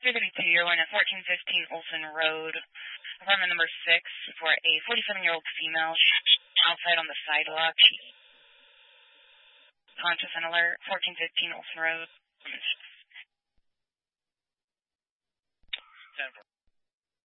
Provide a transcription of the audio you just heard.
332, you're going at 1415 Olson Road, apartment number 6, for a 47-year-old female outside on the sidewalk. She's conscious and alert. 1415 Olson Road.